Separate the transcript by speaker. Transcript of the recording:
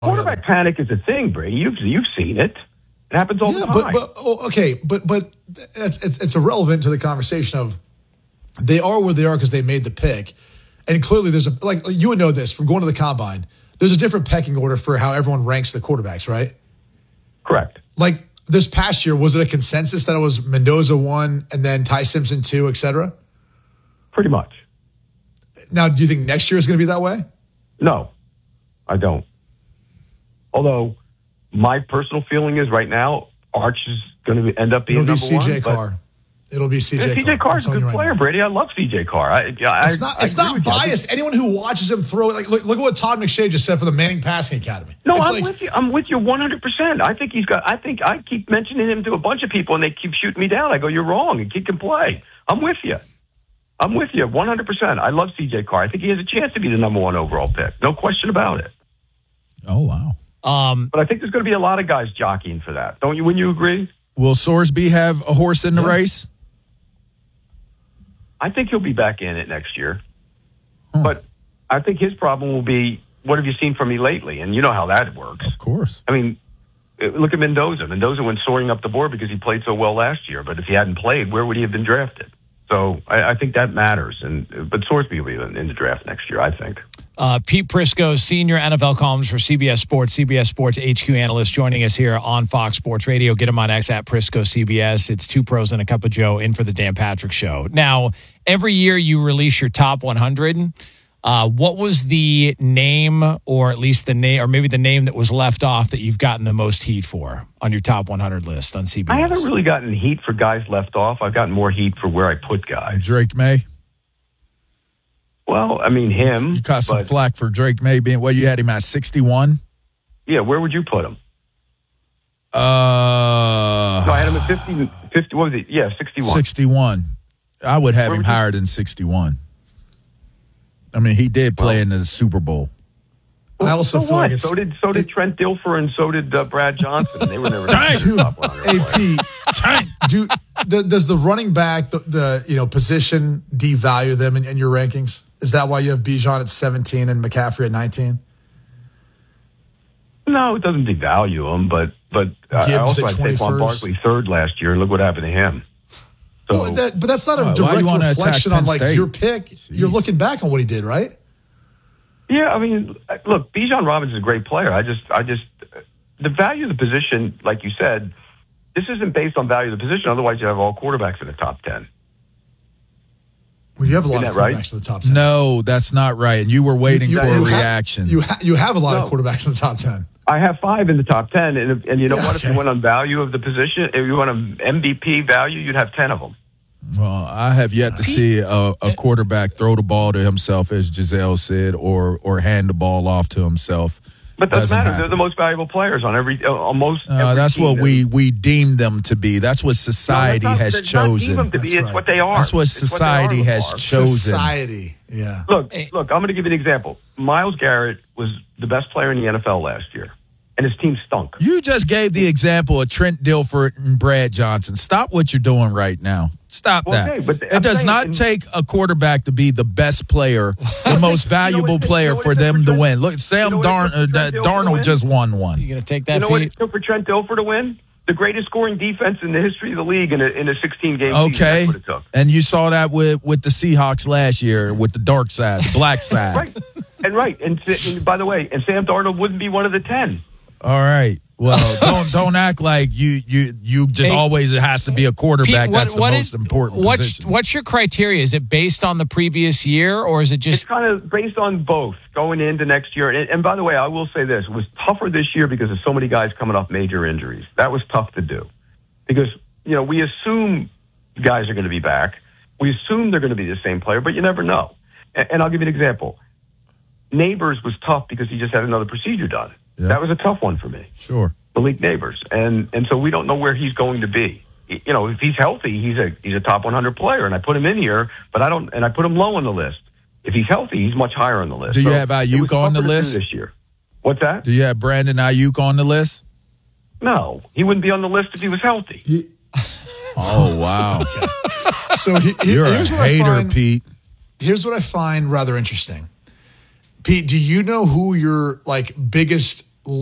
Speaker 1: Quarterback panic is a thing, Brady. You've seen it. It happens all the time.
Speaker 2: But it's irrelevant to the conversation of they are where they are because they made the pick, and clearly there's you would know this from going to the combine. There's a different pecking order for how everyone ranks the quarterbacks, right?
Speaker 1: Correct.
Speaker 2: Like this past year, was it a consensus that it was Mendoza 1 and then Ty Simpson 2, et cetera?
Speaker 1: Pretty much.
Speaker 2: Now, do you think next year is going to be that way?
Speaker 1: No, I don't. Although my personal feeling is right now, Arch is going to end up being number one.
Speaker 2: CJ Carr. It'll be CJ Carr.
Speaker 1: CJ Carr's a good player, Brady. I love CJ Carr.
Speaker 2: It's not biased. Anyone who watches him throw it, look at what Todd McShay just said for the Manning Passing Academy.
Speaker 1: No, with you. I'm with you 100%. I think I keep mentioning him to a bunch of people, and they keep shooting me down. I go, you're wrong. He can play. I'm with you 100%. I love CJ Carr. I think he has a chance to be the number one overall pick. No question about it.
Speaker 3: Oh, wow.
Speaker 1: But I think there's going to be a lot of guys jockeying for that. Don't you? Wouldn't you agree?
Speaker 3: Will Sorsby have a horse in the race?
Speaker 1: I think he'll be back in it next year. But I think his problem will be, what have you seen from me lately? And you know how that works.
Speaker 3: Of course.
Speaker 1: I mean, look at Mendoza. Mendoza went soaring up the board because he played so well last year. But if he hadn't played, where would he have been drafted? So I think that matters. But Sorsby will be in the draft next year, I think.
Speaker 4: Pete Prisco, senior NFL columnist for CBS Sports HQ analyst, joining us here on Fox Sports Radio. Get him on X at Prisco CBS. It's Two Pros and a Cup of Joe in for the Dan Patrick Show. Now, every year you release your top 100. What was the name, or at least the name, or maybe the name that was left off that you've gotten the most heat for on your top 100 list on CBS?
Speaker 1: I haven't really gotten heat for guys left off. I've gotten more heat for where I put guys.
Speaker 3: Drake May?
Speaker 1: Well, I mean, him.
Speaker 3: You caught some flack for Drake May being, you had him at 61?
Speaker 1: Yeah, where would you put him?
Speaker 3: No,
Speaker 1: I had him at 50, what was it? Yeah, 61.
Speaker 3: 61. I would have him higher than 61. I mean, he did play in the Super Bowl.
Speaker 2: Well, I also feel like
Speaker 1: so did Trent Dilfer and so did Brad Johnson. They were never top 100.
Speaker 2: Hey, Pete, does the running back, the position devalue them in your rankings? Is that why you have Bijan at 17 and McCaffrey at 19?
Speaker 1: No, it doesn't devalue him, but I also had Saquon Barkley third last year. Look what happened to him. So,
Speaker 2: but that's not a direct reflection on your pick. Jeez. You're looking back on what he did, right?
Speaker 1: Yeah, I mean, look, Bijan Robinson is a great player. I just, the value of the position, like you said, this isn't based on value of the position. Otherwise, you have all quarterbacks in the top 10.
Speaker 2: Well, you have a lot of quarterbacks in the top 10.
Speaker 3: No, that's not right. And you were waiting for a reaction.
Speaker 2: You have a lot of quarterbacks in the top 10.
Speaker 1: I have 5 in the top 10. And you know what? Okay. If you went on value of the position, if you went on MVP value, you'd have 10 of them.
Speaker 3: Well, I have yet to see a quarterback throw the ball to himself, as Giselle said, or hand the ball off to himself.
Speaker 1: But that doesn't matter. They're the most valuable players on every
Speaker 3: that's
Speaker 1: team.
Speaker 3: What we deem them to be. That's what society has chosen.
Speaker 1: Not deem them to be. It's what they are.
Speaker 3: That's what society has chosen.
Speaker 2: Society, yeah.
Speaker 1: Look. I'm going to give you an example. Myles Garrett was the best player in the NFL last year, and his team stunk.
Speaker 3: You just gave the example of Trent Dilfer and Brad Johnson. Stop what you're doing right now. Stop that.
Speaker 1: But
Speaker 3: it does not take a quarterback to be the best player, the most valuable player for them to win. Look, Sam Darnold just won one.
Speaker 4: You going to take that?
Speaker 1: You know what it took for Trent Dilfer to win? The greatest scoring defense in the history of the league in a 16-game season.
Speaker 3: Okay,
Speaker 1: that's what it took.
Speaker 3: And you saw that with the Seahawks last year with the dark side, the black side.
Speaker 1: Right. And by the way, and Sam Darnold wouldn't be one of the 10.
Speaker 3: All right. Well, don't act like you just always it has to be a quarterback.
Speaker 4: Pete,
Speaker 3: that's the most important position.
Speaker 4: What's your criteria? Is it based on the previous year, or is it just?
Speaker 1: It's kind of based on both going into next year. And by the way, I will say this: it was tougher this year because of so many guys coming off major injuries. That was tough to do because we assume guys are going to be back. We assume they're going to be the same player, but you never know. And I'll give you an example. Neighbors was tough because he just had another procedure done. Yeah. That was a tough one for me.
Speaker 3: Sure.
Speaker 1: Malik Neighbors. And so we don't know where he's going to be. If he's healthy, he's a top 100 player, and I put him in here, but I put him low on the list. If he's healthy, he's much higher on the list.
Speaker 3: Do you have Ayuk on the list
Speaker 1: this year? What's that?
Speaker 3: Do you have Brandon Ayuk on the list?
Speaker 1: No, he wouldn't be on the list if he was healthy.
Speaker 3: Oh, wow.
Speaker 2: Okay. So
Speaker 3: you're a hater, Pete.
Speaker 2: Here's what I find rather interesting. Pete, do you know who your biggest